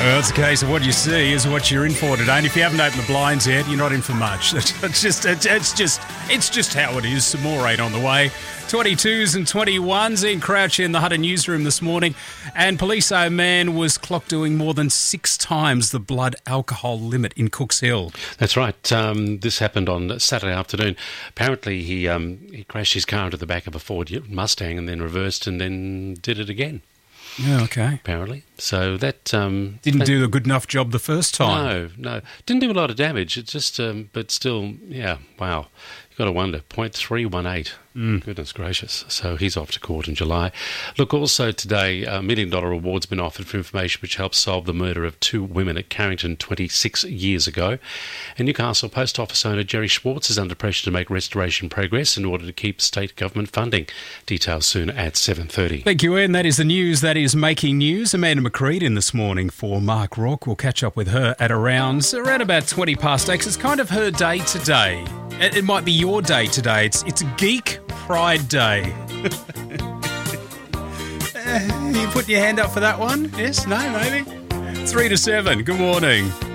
Well, it's a case of what you see is what you're in for today. And if you haven't opened the blinds yet, you're not in for much. It's just how it is. Some more rain on the way. 22s and 21s. Ian Crouch in the Hunter newsroom this morning. And police say a man was clocked doing more than 6 times the blood alcohol limit in Cooks Hill. That's right. This happened on Saturday afternoon. Apparently he crashed his car into the back of a Ford Mustang and then reversed and then did it again. Yeah, okay. Apparently. So that... Didn't do a good enough job the first time. No. Didn't do a lot of damage. It just... but still, yeah, wow. You've got to wonder. 0.318. Goodness gracious. So he's off to court in July. Look, also today, a $1 million award's been offered for information which helped solve the murder of 2 women at Carrington 26 years ago. And Newcastle Post Office owner Jerry Schwartz is under pressure to make restoration progress in order to keep state government funding. Details soon at 7:30. Thank you, Ian. That is the news. That is making news. Amanda McCreed in this morning for Mark Rourke. We'll catch up with her at around about 20 past 8. It's kind of her day today. It might be your day today. It's Geek Pride Day. You put your hand up for that one? Yes? No? Maybe? 3 to 7. Good morning.